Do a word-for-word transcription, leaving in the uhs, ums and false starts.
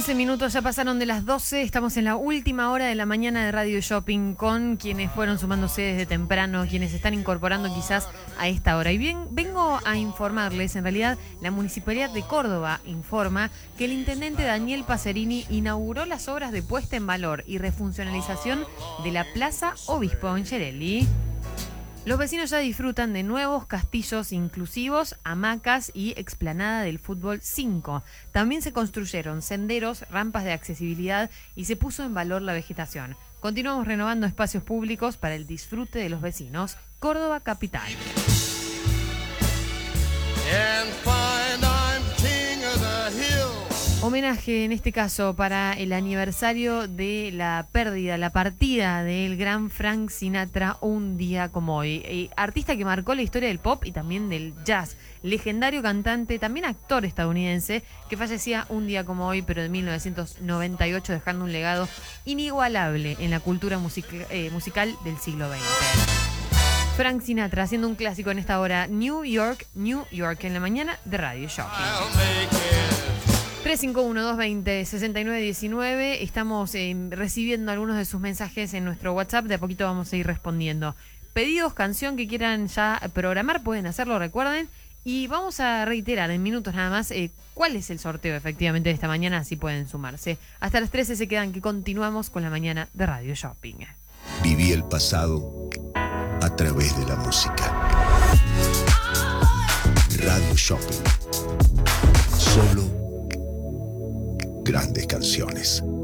once minutos ya pasaron de las doce, estamos en la última hora de la mañana de Radio Shopping con quienes fueron sumándose desde temprano, quienes se están incorporando quizás a esta hora. Y bien, vengo a informarles, en realidad la Municipalidad de Córdoba informa que el intendente Daniel Pacerini inauguró las obras de puesta en valor y refuncionalización de la Plaza Obispo Angelelli. Los vecinos ya disfrutan de nuevos castillos inclusivos, hamacas y explanada del fútbol cinco. También se construyeron senderos, rampas de accesibilidad y se puso en valor la vegetación. Continuamos renovando espacios públicos para el disfrute de los vecinos. Córdoba Capital. Homenaje en este caso para el aniversario de la pérdida, la partida del gran Frank Sinatra un día como hoy. Eh, artista que marcó la historia del pop y también del jazz. Legendario cantante, también actor estadounidense, que fallecía un día como hoy, pero en mil novecientos noventa y ocho, dejando un legado inigualable en la cultura music- eh, musical del siglo veinte. Frank Sinatra haciendo un clásico en esta hora. New York, New York, en la mañana de Radio Shopping. tres cinco uno, dos dos cero, seis nueve uno nueve. Estamos eh, recibiendo algunos de sus mensajes en nuestro WhatsApp. De a poquito vamos a ir respondiendo. Pedidos, canción que quieran ya programar, pueden hacerlo, recuerden. Y vamos a reiterar en minutos nada más eh, cuál es el sorteo efectivamente de esta mañana, así pueden sumarse. Hasta las trece se quedan que continuamos con la mañana de Radio Shopping. Viví el pasado a través de la música. Radio Shopping. Solo grandes canciones.